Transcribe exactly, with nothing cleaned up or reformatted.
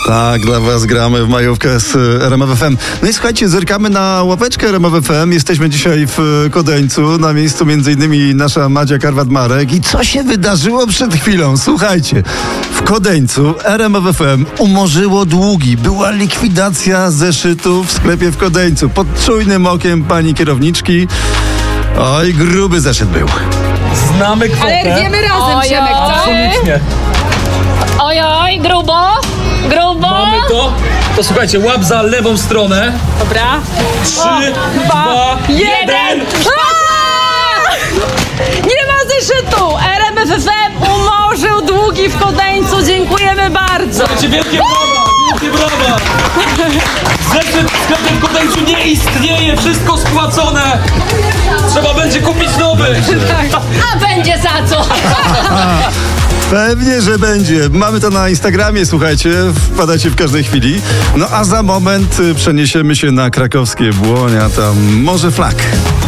Tak, dla was gramy w majówkę z R M F F M. No i słuchajcie, zerkamy na łapeczkę R M F F M. Jesteśmy dzisiaj w Kodeńcu, na miejscu między innymi nasza Madzia Karwat-Marek. I co się wydarzyło przed chwilą? Słuchajcie, w Kodeńcu R M F F M umorzyło długi. Była likwidacja zeszytów w sklepie w Kodeńcu. Pod czujnym okiem pani kierowniczki. Oj, gruby zeszyt był. Znamy kwotę. Ale rwiemy razem, Oj, Przemek, co? Absolutnie. Oj, oj, grubo, grubo. Mamy to. To słuchajcie, łap za lewą stronę. Dobra. Trzy, dwa, jeden. Nie ma zeszytu. R M F F M umorzył długi w Kodeńcu. Dziękujemy bardzo. Słuchajcie, wielkie brawa, wielkie brawa. Zeszyt w sklepie w Kodeńcu nie istnieje, wszystko spłacone. Trzeba będzie kupić nowy. A będzie za co? Pewnie, że będzie. Mamy to na Instagramie, słuchajcie, wpadacie w każdej chwili. No a za moment y, przeniesiemy się na krakowskie Błonia, tam Morze Flag.